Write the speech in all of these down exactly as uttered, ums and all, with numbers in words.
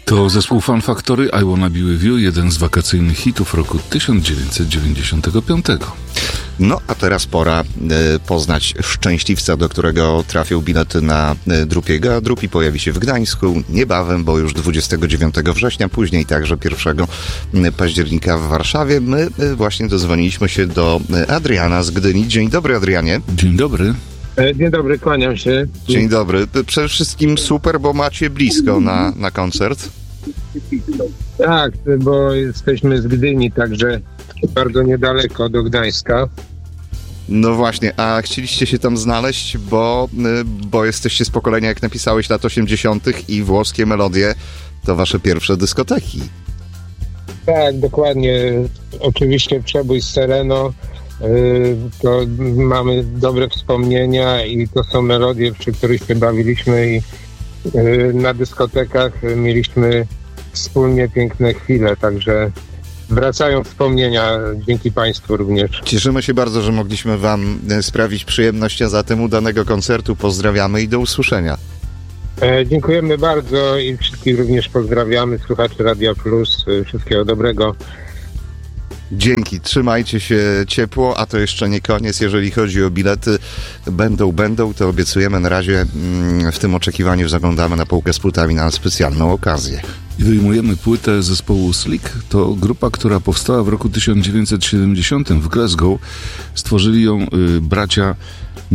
To zespół Fun Factory, I Wanna Be With You, jeden z wakacyjnych hitów roku tysiąc dziewięćset dziewięćdziesiątego piątego. No, a teraz pora y, poznać szczęśliwca, do którego trafią bilety na y, Drupiego. A Drupi pojawi się w Gdańsku niebawem, bo już dwudziestego dziewiątego września, później także pierwszego października w Warszawie. My y, właśnie dozwoniliśmy się do y, Adriana z Gdyni. Dzień dobry, Adrianie. Dzień dobry. Dzień dobry, kłaniam się. Dzień dobry. Przede wszystkim super, bo macie blisko na, na koncert. Tak, bo jesteśmy z Gdyni, także bardzo niedaleko do Gdańska. No właśnie, a chcieliście się tam znaleźć, bo, bo jesteście z pokolenia, jak napisałeś, lat osiemdziesiątych i włoskie melodie to wasze pierwsze dyskoteki. Tak, dokładnie. Oczywiście przebój z Sereno, to mamy dobre wspomnienia i to są melodie, przy których się bawiliśmy i na dyskotekach mieliśmy wspólnie piękne chwile, także wracają wspomnienia dzięki Państwu również. Cieszymy się bardzo, że mogliśmy Wam sprawić przyjemność, a zatem udanego koncertu pozdrawiamy i do usłyszenia. E, dziękujemy bardzo i wszystkich również pozdrawiamy, słuchaczy Radia Plus, wszystkiego dobrego. Dzięki, trzymajcie się ciepło, a to jeszcze nie koniec, jeżeli chodzi o bilety. Będą, będą, to obiecujemy. Na razie mm, w tym oczekiwaniu zaglądamy na półkę z płytami na specjalną okazję. I wyjmujemy płytę zespołu Slick. To grupa, która powstała w roku tysiąc dziewięćset siedemdziesiątym w Glasgow. Stworzyli ją y, bracia y,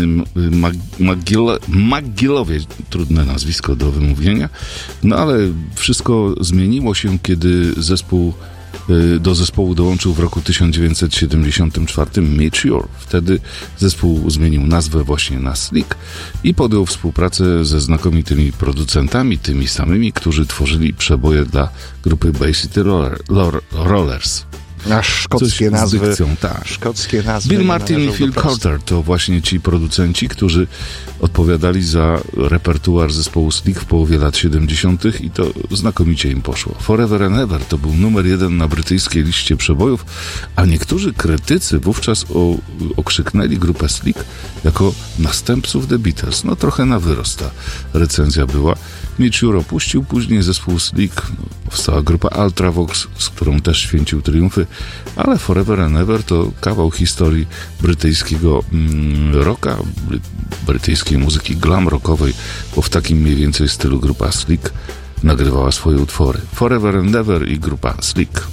McGillowie, trudne nazwisko do wymówienia. No ale wszystko zmieniło się, kiedy zespół do zespołu dołączył w roku tysiąc dziewięćset siedemdziesiątym czwartym Mature. Wtedy zespół zmienił nazwę właśnie na Slick i podjął współpracę ze znakomitymi producentami, tymi samymi, którzy tworzyli przeboje dla grupy Bay City Roller, Rollers. A szkockie nazwy. Dykcją, tak. Szkockie nazwy. Bill Martin i Phil Carter to właśnie ci producenci, którzy odpowiadali za repertuar zespołu Slick w połowie lat siedemdziesiątych i to znakomicie im poszło. Forever and Ever to był numer jeden na brytyjskiej liście przebojów, a niektórzy krytycy wówczas o, okrzyknęli grupę Slick jako następców The Beatles. No trochę na wyrost ta recenzja była. Mature opuścił, później zespół Slick, powstała grupa Ultravox, z którą też święcił triumfy, ale Forever and Ever to kawał historii brytyjskiego mm, rocka, bry, brytyjskiej muzyki glam rockowej, bo w takim mniej więcej stylu grupa Slick nagrywała swoje utwory. Forever and Ever i grupa Slick.